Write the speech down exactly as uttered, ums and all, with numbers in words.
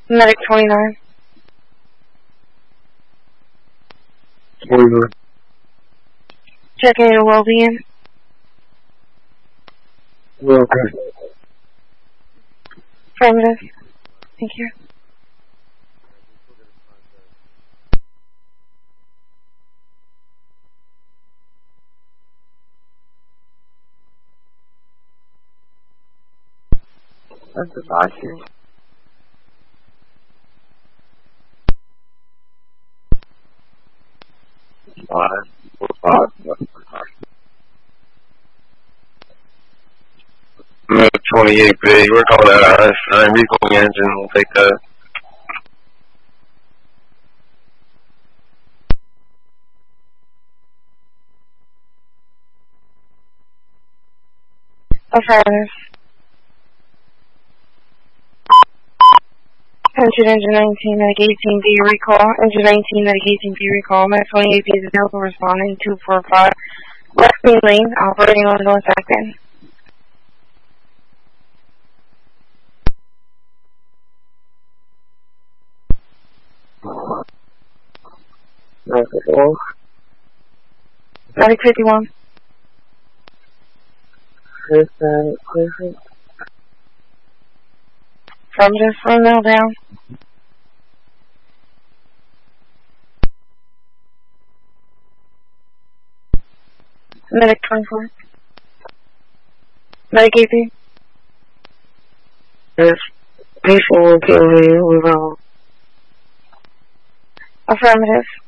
Medic twenty-nine. twenty-nine. Checking your well-being. Well, okay. Affirmative. Thank you. That's the vacuum. Five. Five. Medic twenty-eight, B. We're calling that R S nine recalling engine. We'll take that. Affirmative. Engine engine nineteen, medic eighteen B recall. Engine nineteen, medic eighteen B recall. Medic twenty-eight B is available responding two four five. Left main lane, operating on North Akron. Medic fifty-one. Affirmative, run now down. Medic twenty-four. Medic eighteen. Yes. Peaceful will kill you without. Affirmative.